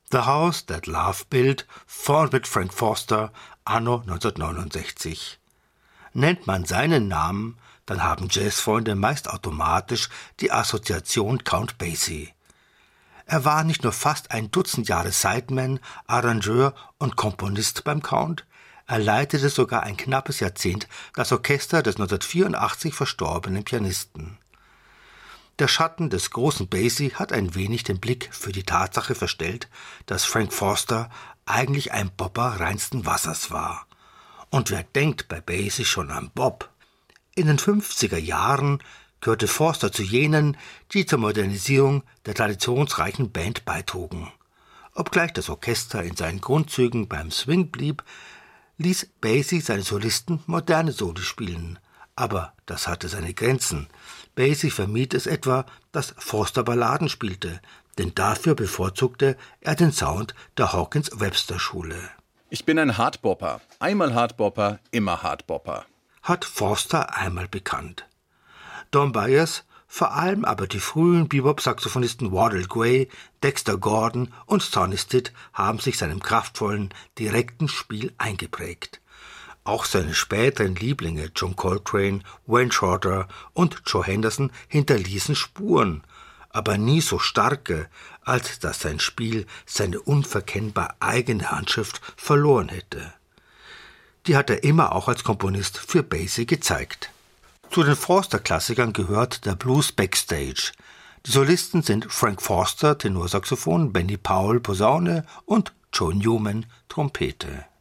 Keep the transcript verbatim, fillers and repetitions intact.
The House That Love Built von mit Frank Foster anno neunzehnhundertneunundsechzig. Nennt man seinen Namen, dann haben Jazzfreunde meist automatisch die Assoziation Count Basie. Er war nicht nur fast ein Dutzend Jahre Sideman, Arrangeur und Komponist beim Count, er leitete sogar ein knappes Jahrzehnt das Orchester des neunzehnhundertvierundachtzig verstorbenen Pianisten. Der Schatten des großen Basie hat ein wenig den Blick für die Tatsache verstellt, dass Frank Foster eigentlich ein Bopper reinsten Wassers war. Und wer denkt bei Basie schon an Bob? In den fünfziger Jahren gehörte Foster zu jenen, die zur Modernisierung der traditionsreichen Band beitrugen. Obgleich das Orchester in seinen Grundzügen beim Swing blieb, ließ Basie seine Solisten moderne Soli spielen. Aber das hatte seine Grenzen. Basie vermied es etwa, dass Foster Balladen spielte, denn dafür bevorzugte er den Sound der Hawkins-Webster-Schule. Ich bin ein Hardbopper. Einmal Hardbopper, immer Hardbopper. Hat Foster einmal bekannt. Don Byers, vor allem aber die frühen Bebop-Saxophonisten Wardell Gray, Dexter Gordon und Sonny Stitt haben sich seinem kraftvollen, direkten Spiel eingeprägt. Auch seine späteren Lieblinge John Coltrane, Wayne Shorter und Joe Henderson hinterließen Spuren, aber nie so starke, als dass sein Spiel seine unverkennbar eigene Handschrift verloren hätte. Die hat er immer auch als Komponist für Basie gezeigt. Zu den Foster-Klassikern gehört der Blues Backstage. Die Solisten sind Frank Foster, Tenorsaxophon, Benny Powell, Posaune und Joe Newman, Trompete.